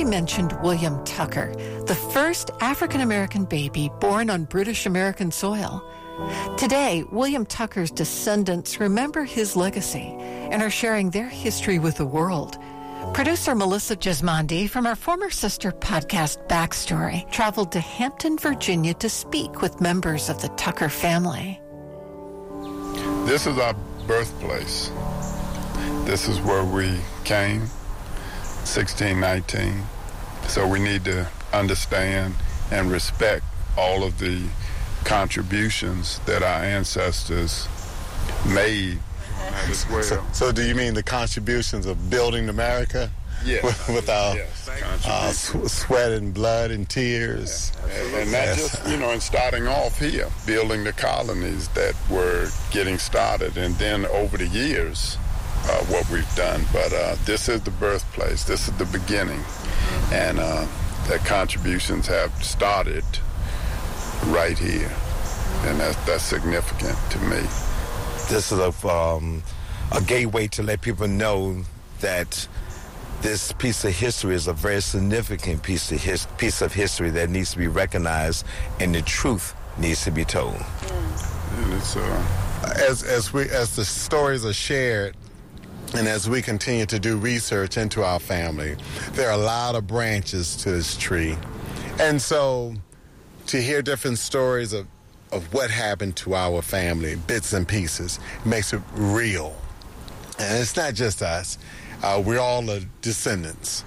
story mentioned William Tucker, the first African-American baby born on British American soil. Today, William Tucker's descendants remember his legacy and are sharing their history with the world. Producer Melissa Gismondi from our former sister podcast Backstory traveled to Hampton, Virginia to speak with members of the Tucker family. This is our birthplace. This is where we came, 1619. So we need to understand and respect all of the contributions that our ancestors made as well. So do you mean the contributions of building America? Yes. With our sweat and blood and tears. Yeah. And that just, and starting off here, building the colonies that were getting started, and then over the years, what we've done. But this is the birthplace. This is the beginning. And the contributions have started right here. And that's significant to me. This is a gateway to let people know that this piece of history is a very significant piece of history that needs to be recognized, and the truth needs to be told. And it's as the stories are shared, and as we continue to do research into our family, there are a lot of branches to this tree, and so to hear different stories of what happened to our family, bits and pieces, makes it real. And it's not just us. We're all the descendants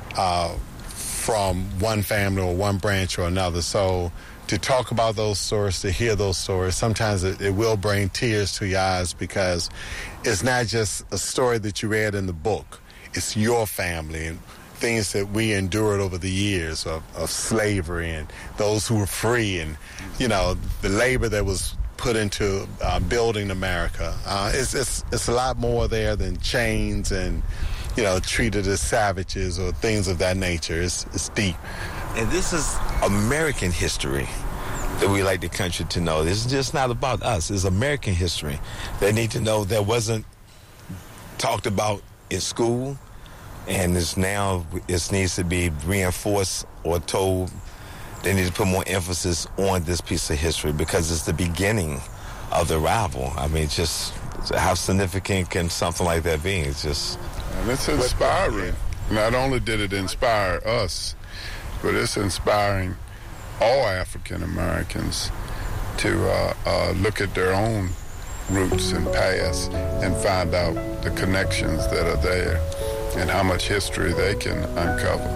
from one family or one branch or another. So to talk about those stories, to hear those stories, sometimes it will bring tears to your eyes, because it's not just a story that you read in the book. It's your family and things that we endured over the years of slavery, and those who were free, and, the labor that was put into building America. It's a lot more there than chains and, treated as savages or things of that nature. It's deep. And this is American history that we like the country to know. This is just not about us. It's American history. They need to know that wasn't talked about in school, and it needs to be reinforced or told. They need to put more emphasis on this piece of history, because it's the beginning of the arrival. I mean, just how significant can something like that be? It's just... And it's inspiring. Not only did it inspire us, but it's inspiring all African Americans to look at their own roots and past and find out the connections that are there and how much history they can uncover.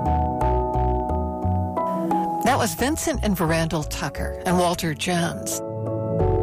That was Vincent and Verandel Tucker and Walter Jones.